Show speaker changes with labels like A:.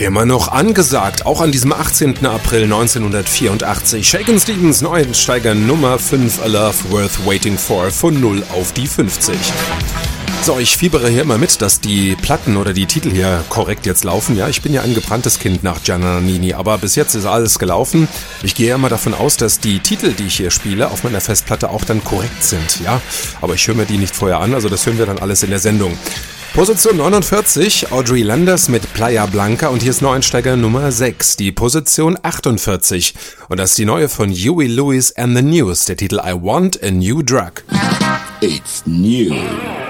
A: Immer noch angesagt, auch an diesem 18. April 1984. Shakin' Stevens Neuensteiger Nummer 5, A Love Worth Waiting For, von 0 auf die 50. So, ich fiebere hier immer mit, dass die Platten oder die Titel hier korrekt jetzt laufen. Ja, ich bin ja ein gebranntes Kind nach Gianna Nannini, aber bis jetzt ist alles gelaufen. Ich gehe ja mal davon aus, dass die Titel, die ich hier spiele, auf meiner Festplatte auch dann korrekt sind. Ja, aber ich höre mir die nicht vorher an, also das hören wir dann alles in der Sendung. Position 49, Audrey Landers mit Playa Blanca und hier ist Neueinsteiger Nummer 6, die Position 48. Und das ist die neue von Huey Lewis and the News, der Titel I Want a New Drug.
B: It's new.